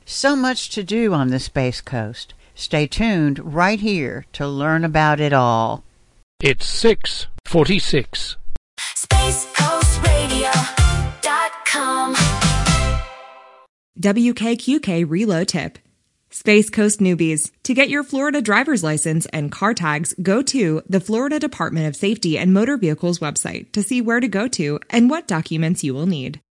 So much to do on the Space Coast. Stay tuned right here to learn about it all. It's 6:46. SpaceCoastRadio.com. WKQK Reload Tip. Space Coast newbies. To get your Florida driver's license and car tags, go to the Florida Department of Safety and Motor Vehicles website to see where to go to and what documents you will need.